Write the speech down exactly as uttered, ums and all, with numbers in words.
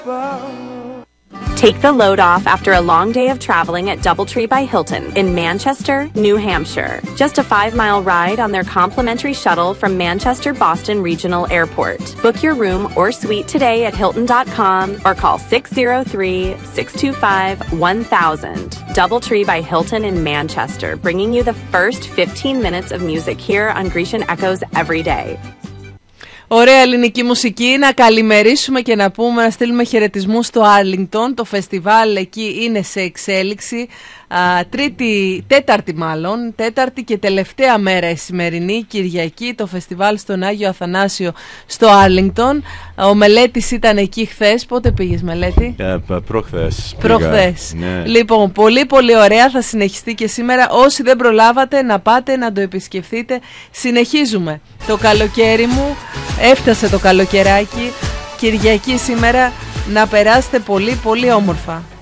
Take the load off after a long day of traveling at DoubleTree by Hilton in Manchester, New Hampshire. Just a five-mile ride on their complimentary shuttle from Manchester Boston Regional Airport. Book your room or suite today at hilton dot com or call six zero three, six two five, one thousand. DoubleTree by Hilton in Manchester, bringing you the first fifteen minutes of music here on Grecian Echoes every day. Ωραία ελληνική μουσική, να καλημερίσουμε και να πούμε, να στείλουμε χαιρετισμούς στο Άρλινγκτον. Το φεστιβάλ εκεί είναι σε εξέλιξη. Α, τρίτη, τέταρτη μάλλον, τέταρτη και τελευταία μέρα η σημερινή Κυριακή, το φεστιβάλ στον Άγιο Αθανάσιο στο Άρλινγκτον. Ο Μελέτης ήταν εκεί χθες. Πότε πήγες, Μελέτη? Ε, προχθές. Προχθές. Ναι. Λοιπόν, πολύ πολύ ωραία, θα συνεχιστεί και σήμερα. Όσοι δεν προλάβατε να πάτε να το επισκεφθείτε, συνεχίζουμε. Το καλοκαίρι μου, έφτασε το καλοκαιράκι, Κυριακή σήμερα, να περάσετε πολύ πολύ όμορφα.